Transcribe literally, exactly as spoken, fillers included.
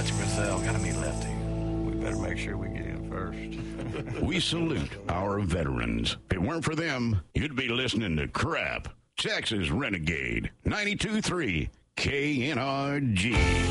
Lefty Driesell. Got to meet Lefty. We better make sure we get in first. We salute our veterans. If it weren't for them, you'd be listening to crap. Texas Renegade, ninety-two point three K N R G.